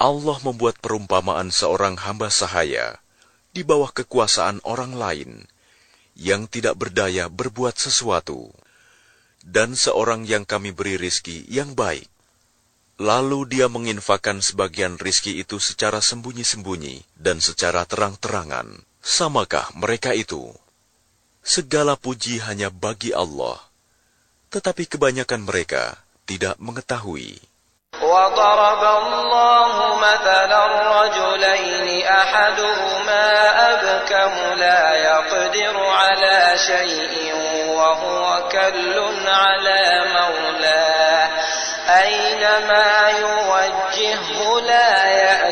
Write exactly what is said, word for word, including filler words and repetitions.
Allah membuat perumpamaan seorang hamba sahaya di bawah kekuasaan orang lain yang tidak berdaya berbuat sesuatu, dan seorang yang kami beri rizki yang baik. Lalu dia menginfakkan sebagian rizki itu secara sembunyi-sembunyi dan secara terang-terangan. Samakah mereka itu? Segala puji hanya bagi Allah, tetapi kebanyakan mereka tidak mengetahui. وَضَرَبَ اللَّهُ مَثَلًا رَجُلَيْنِ أَحَدُهُمَا أَبْكَمُ لَا يَقْدِرُ عَلَى شَيْءٍ وَهُوَ كَلٌّ عَلَى مَوْلَاهُ أَيْنَمَا